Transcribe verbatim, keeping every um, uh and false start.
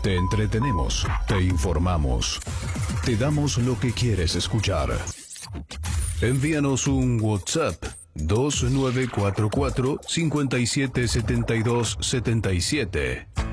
Te entretenemos, te informamos, te damos lo que quieres escuchar. Envíanos un WhatsApp dos nueve cuatro cuatro, cinco siete siete dos siete siete.